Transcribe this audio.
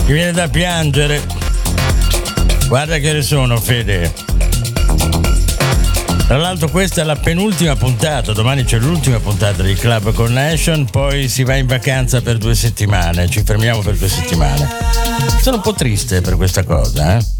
Mi viene da piangere. Guarda che ne sono, Fede. Tra l'altro questa è la penultima puntata, domani c'è l'ultima puntata di Club Connection, poi si va in vacanza per 2 settimane, ci fermiamo per 2 settimane. Sono un po' triste per questa cosa,